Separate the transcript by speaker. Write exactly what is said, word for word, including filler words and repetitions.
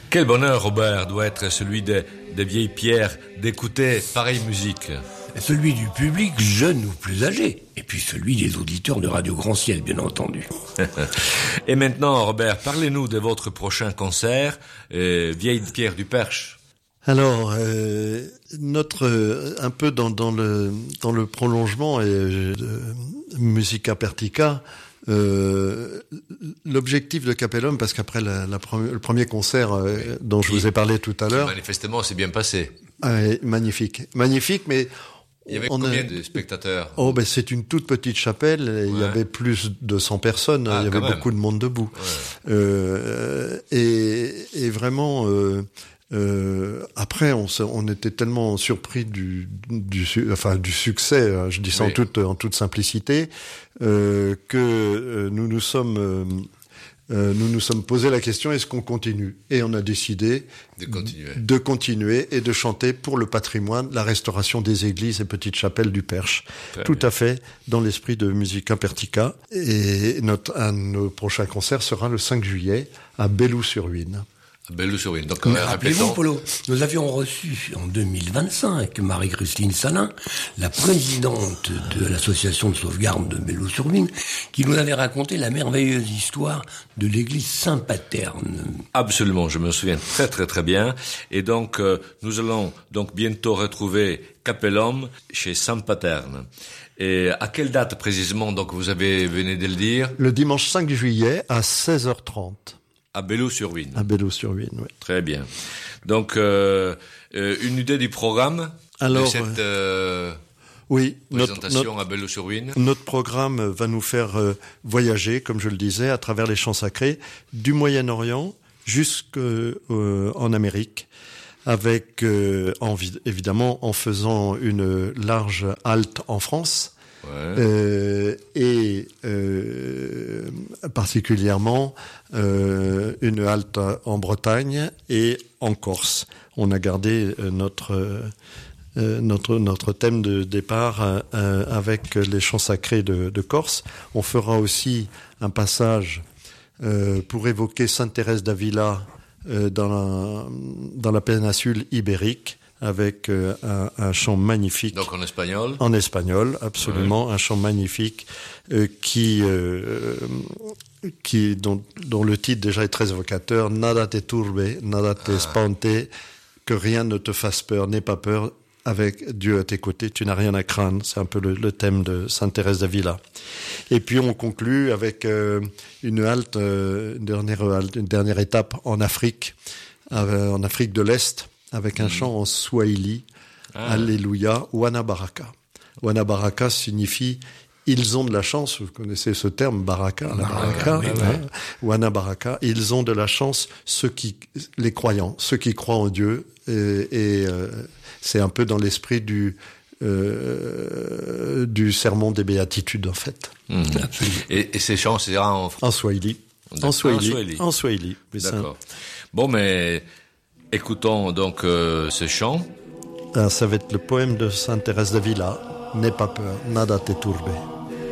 Speaker 1: Quel bonheur, Robert, doit être celui des, des vieilles pierres d'écouter pareille musique.
Speaker 2: Celui du public, jeune ou plus âgé. Et puis celui des auditeurs de Radio Grand Ciel, bien entendu.
Speaker 1: Et maintenant, Robert, parlez-nous de votre prochain concert, euh, Vieille Pierre du Perche.
Speaker 3: Alors, euh, notre euh, un peu dans, dans le dans le prolongement euh, de Musica Pertica, euh, l'objectif de Capellum, parce qu'après la, la pre- le premier concert euh, oui. dont je qui, vous ai parlé tout à l'heure,
Speaker 1: manifestement, c'est bien passé.
Speaker 3: Euh, magnifique, magnifique, mais
Speaker 1: il y avait on combien a... de spectateurs?
Speaker 3: Oh, ben c'est une toute petite chapelle. Ouais. Il y avait plus de cent personnes. Ah, il y avait beaucoup de monde debout. Ouais. Euh, et, et vraiment. Euh, Euh, après, on, on était tellement surpris du, du, enfin, du succès, je dis ça oui. en toute, en toute simplicité, euh, que euh, nous nous sommes, euh, euh, nous nous sommes posé la question, est-ce qu'on continue? Et on a décidé
Speaker 1: de continuer.
Speaker 3: de continuer et de chanter pour le patrimoine, la restauration des églises et petites chapelles du Perche. Très Tout bien. à fait dans l'esprit de Musica Pertica. Et notre, un de nos prochains concerts sera le cinq juillet à Belloux-sur-Huine.
Speaker 1: Belloux-sur-Huine. Donc,
Speaker 2: Mais rappelez-vous, Polo, nous avions reçu en deux mille vingt-cinq Marie-Christine Salin, la présidente de l'association de sauvegarde de Belloux-sur-Huine, qui nous avait raconté la merveilleuse histoire de l'église Saint-Paterne.
Speaker 1: Absolument, je me souviens très très très bien. Et donc, euh, nous allons donc bientôt retrouver Capellum chez Saint-Paterne. Et à quelle date précisément, donc vous avez venez de le dire?
Speaker 3: Le dimanche cinq juillet à seize heures trente.
Speaker 1: À Belloux-sur-Huine.
Speaker 3: À Belloux-sur-Huine, oui.
Speaker 1: Très bien. Donc, euh, euh, une idée du programme
Speaker 3: Alors,
Speaker 1: de cette euh,
Speaker 3: oui,
Speaker 1: présentation
Speaker 3: notre,
Speaker 1: à Belloux-sur-Huine.
Speaker 3: Notre programme va nous faire euh, voyager, comme je le disais, à travers les chants sacrés, du Moyen-Orient jusqu'en euh, Amérique, avec, euh, en, évidemment, en faisant une large halte en France.
Speaker 1: Ouais.
Speaker 3: Euh, et euh, particulièrement euh, une halte en Bretagne et en Corse. On a gardé euh, notre euh, notre notre thème de départ euh, avec les chants sacrés de, de Corse. On fera aussi un passage euh, pour évoquer Sainte Thérèse d'Avila euh, dans la dans la péninsule ibérique. Avec euh, un, un chant magnifique.
Speaker 1: Donc en espagnol.
Speaker 3: En espagnol, absolument, ouais. Un chant magnifique euh, qui, euh, qui dont, dont le titre déjà est très évocateur. Nada te turbe, nada te ah. espante, que rien ne te fasse peur, n'aie pas peur. Avec Dieu à tes côtés, tu n'as rien à craindre. C'est un peu le, le thème de Sainte Thérèse d'Avila. Et puis on conclut avec euh, une halte, euh, une dernière halte, une dernière étape en Afrique, euh, en Afrique de l'Est. Avec un mmh. chant en swahili, ah. Alléluia, Wana Baraka. Wana Baraka signifie « ils ont de la chance », vous connaissez ce terme, Baraka, la Baraka, oui, hein, oui. Wana Baraka, ils ont de la chance, ceux qui, les croyants, ceux qui croient en Dieu, et, et euh, c'est un peu dans l'esprit du, euh, du sermon des béatitudes, en fait.
Speaker 1: Mmh. Et, et ces chants, c'est en...
Speaker 3: En swahili. En swahili. En swahili. En swahili.
Speaker 1: D'accord. Bon, mais... Écoutons donc euh, ce chant.
Speaker 3: Ah, ça va être le poème de Sainte Thérèse d'Avila. N'aie pas peur, nada te turbe.